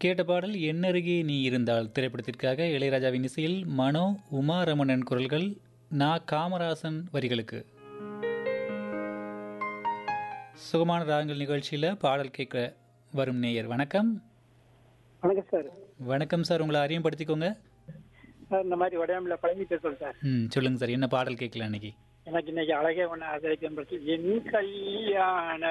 கேட்ட பாடல் "என்னருகே நீ இருந்தால்" திரைப்படத்திற்காக இளையராஜாவின் இசையில் மனோ, உமா ரமணன் குரல்கள், நா. காமராசன் வரிகளுக்கு. சுகமான ராகங்கள் நிகழ்ச்சியில் பாடல் கேட்க வரும் நேயர் வணக்கம். வணக்கம் சார். வணக்கம் சார், உங்களை அறிமுகப்படுத்திக்கோங்க. சார் இந்த மாதிரி உடையாமல பழகி பேசுகிறேன் சார். சொல்லுங்க சார், என்ன பாடல் கேட்கலாம் இன்னைக்கு? எனக்கு இன்னைக்கு அழகே ஒன்று ஆதரிக்கும் என் கல்யாண